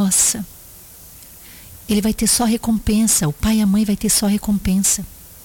nossa, ele vai ter só recompensa, o pai e a mãe vai ter só recompensa.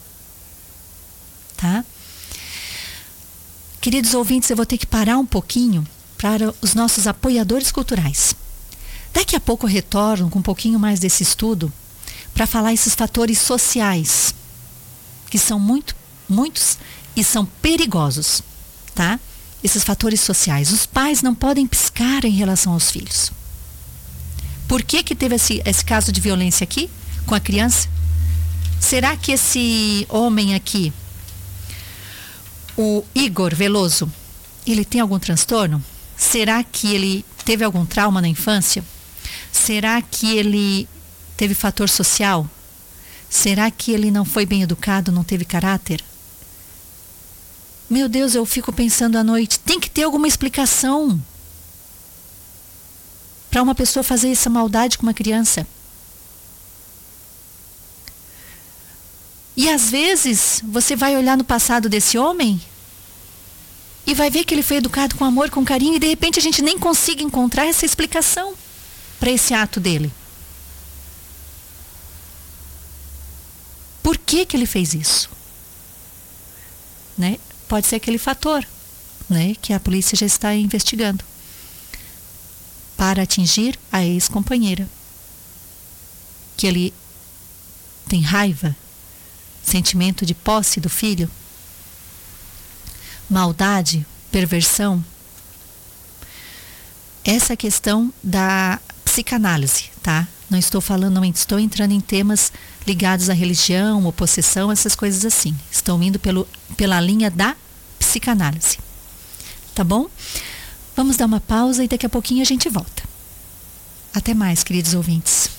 Tá? Queridos ouvintes, eu vou ter que parar um pouquinho para os nossos apoiadores culturais. Daqui a pouco eu retorno com um pouquinho mais desse estudo para falar esses fatores sociais, que são muitos e são perigosos, tá? Esses fatores sociais. Os pais não podem piscar em relação aos filhos. Por que teve esse caso de violência aqui com a criança? Será que esse homem aqui, o Igor Veloso, ele tem algum transtorno? Será que ele teve algum trauma na infância? Será que ele teve fator social? Será que ele não foi bem educado, não teve caráter? Meu Deus, eu fico pensando à noite, tem que ter alguma explicação para uma pessoa fazer essa maldade com uma criança. E às vezes você vai olhar no passado desse homem e vai ver que ele foi educado com amor, com carinho, e de repente a gente nem consegue encontrar essa explicação para esse ato dele. Por que ele fez isso? Né? Pode ser aquele fator, né, que a polícia já está investigando, para atingir a ex-companheira. Que ele tem raiva, sentimento de posse do filho, maldade, perversão. Essa é a questão da psicanálise, tá? Não estou entrando em temas ligados à religião ou possessão, essas coisas assim. Estou indo pela linha da psicanálise. Tá bom? Vamos dar uma pausa e daqui a pouquinho a gente volta. Até mais, queridos ouvintes.